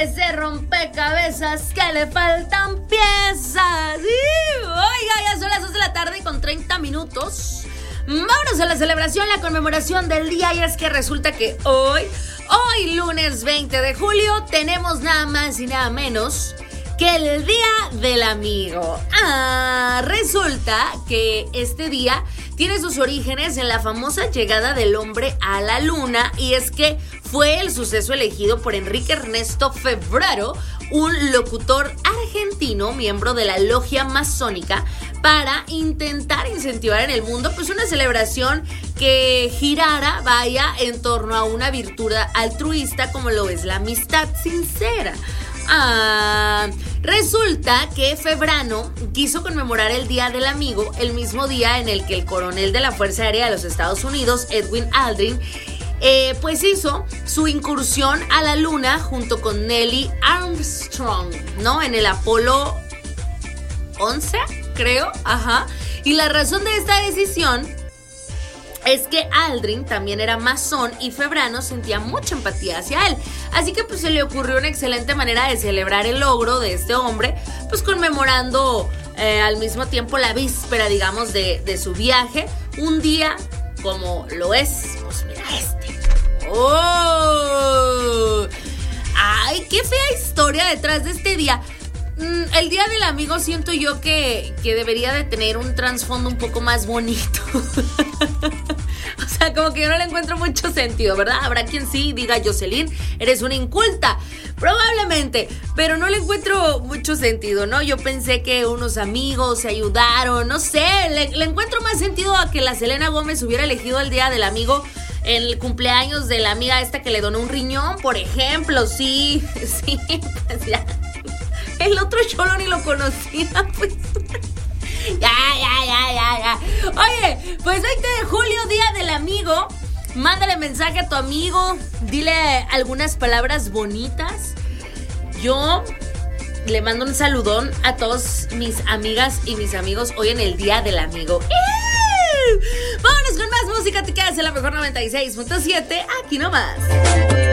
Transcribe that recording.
ese rompecabezas que le faltan piezas. Oiga, ya son las 2 de la tarde con 30 minutos. Vámonos a la celebración, la conmemoración del día. Y es que resulta que hoy, lunes 20 de julio, tenemos nada más y nada menos que el Día del Amigo. Resulta que este día tiene sus orígenes en la famosa llegada del hombre a la luna, y es que fue el suceso elegido por Enrique Ernesto Febraro, un locutor argentino, miembro de la logia masónica, para intentar incentivar en el mundo pues una celebración que girara, en torno a una virtud altruista como lo es la amistad sincera. Resulta que Febraro quiso conmemorar el Día del Amigo el mismo día en el que el coronel de la Fuerza Aérea de los Estados Unidos, Edwin Aldrin, pues hizo su incursión a la luna junto con Neil Armstrong, ¿no? En el Apolo 11, creo, Y la razón de esta decisión es que Aldrin también era masón y Febraro sentía mucha empatía hacia él. Así que pues se le ocurrió una excelente manera de celebrar el logro de este hombre, pues conmemorando al mismo tiempo la víspera, digamos, de su viaje. Un día como lo es, pues mira ¡oh! ¡Ay, qué fea historia detrás de este día! El Día del Amigo siento yo que debería de tener un trasfondo un poco más bonito. O sea, como que yo no le encuentro mucho sentido, ¿verdad? Habrá quien sí diga: Jocelyn, eres una inculta. Probablemente, pero no le encuentro mucho sentido, ¿no? Yo pensé que unos amigos se ayudaron, no sé, le encuentro más sentido a que la Selena Gómez hubiera elegido el Día del Amigo en el cumpleaños de la amiga esta que le donó un riñón, por ejemplo. Sí, pues ya. El otro cholo ni lo conocía, pues. Ya. Oye, pues 20 de julio, Día del Amigo. Mándale mensaje a tu amigo. Dile algunas palabras bonitas. Yo le mando un saludón a todos mis amigas y mis amigos hoy en el Día del Amigo. Vámonos con más música. Te quedas en la mejor 96.7. Aquí nomás.